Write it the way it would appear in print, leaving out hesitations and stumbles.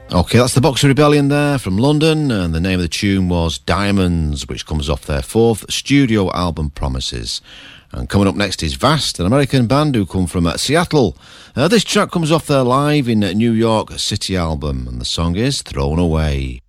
OK, that's the Boxer Rebellion there from London, and the name of the tune was Diamonds, which comes off their fourth studio album, Promises. And coming up next is Vast, an American band who come from Seattle. This track comes off their Live in New York City album, and the song is Thrown Away.